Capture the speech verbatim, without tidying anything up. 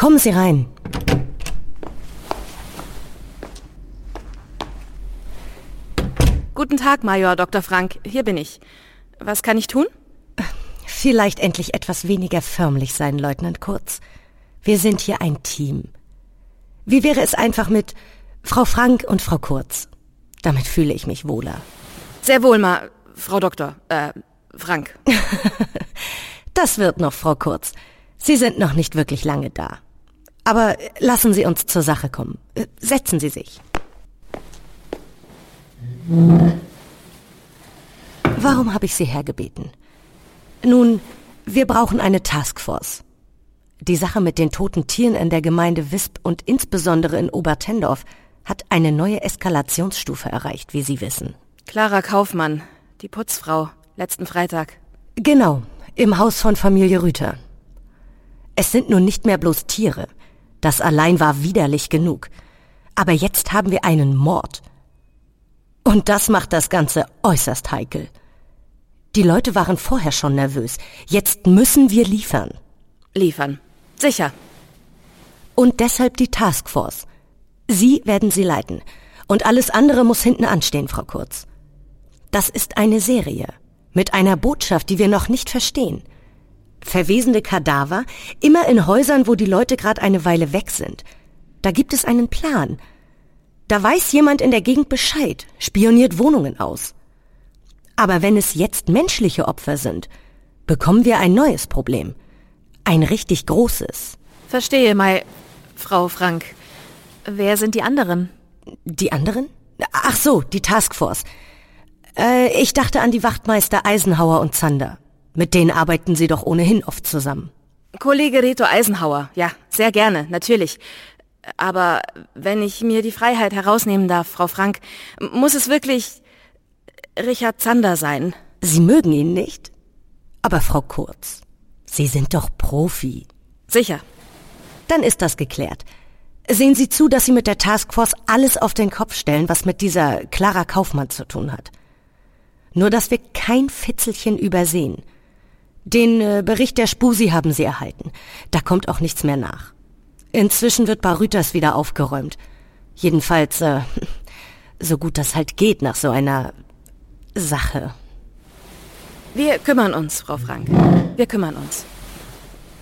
Kommen Sie rein. Guten Tag, Major Doktor Frank. Hier bin ich. Was kann ich tun? Vielleicht endlich etwas weniger förmlich sein, Leutnant Kurz. Wir sind hier ein Team. Wie wäre es einfach mit Frau Frank und Frau Kurz? Damit fühle ich mich wohler. Sehr wohl, Ma... Frau Doktor, äh, Frank. Das wird noch, Frau Kurz. Sie sind noch nicht wirklich lange da. Aber lassen Sie uns zur Sache kommen. Setzen Sie sich. Warum habe ich Sie hergebeten? Nun, wir brauchen eine Taskforce. Die Sache mit den toten Tieren in der Gemeinde Wisp und insbesondere in Obertendorf hat eine neue Eskalationsstufe erreicht, wie Sie wissen. Clara Kaufmann, die Putzfrau, letzten Freitag. Genau, im Haus von Familie Rüther. Es sind nun nicht mehr bloß Tiere. Das allein war widerlich genug. Aber jetzt haben wir einen Mord. Und das macht das Ganze äußerst heikel. Die Leute waren vorher schon nervös. Jetzt müssen wir liefern. Liefern. Sicher. Und deshalb die Taskforce. Sie werden sie leiten. Und alles andere muss hinten anstehen, Frau Kurz. Das ist eine Serie mit einer Botschaft, die wir noch nicht verstehen. Verwesende Kadaver, immer in Häusern, wo die Leute gerade eine Weile weg sind. Da gibt es einen Plan. Da weiß jemand in der Gegend Bescheid, spioniert Wohnungen aus. Aber wenn es jetzt menschliche Opfer sind, bekommen wir ein neues Problem. Ein richtig großes. Verstehe, Mai... Frau Frank. Wer sind die anderen? Die anderen? Ach so, die Taskforce. Äh, ich dachte an die Wachtmeister Eisenhauer und Zander. Mit denen arbeiten Sie doch ohnehin oft zusammen. Kollege Reto Eisenhauer. Ja, sehr gerne, natürlich. Aber wenn ich mir die Freiheit herausnehmen darf, Frau Frank, muss es wirklich Richard Zander sein. Sie mögen ihn nicht? Aber Frau Kurz, Sie sind doch Profi. Sicher. Dann ist das geklärt. Sehen Sie zu, dass Sie mit der Taskforce alles auf den Kopf stellen, was mit dieser Clara Kaufmann zu tun hat. Nur, dass wir kein Fitzelchen übersehen. Den äh, Bericht der Spusi haben Sie erhalten. Da kommt auch nichts mehr nach. Inzwischen wird bei Rüthers wieder aufgeräumt. Jedenfalls, äh, so gut das halt geht nach so einer Sache. Wir kümmern uns, Frau Frank. Wir kümmern uns.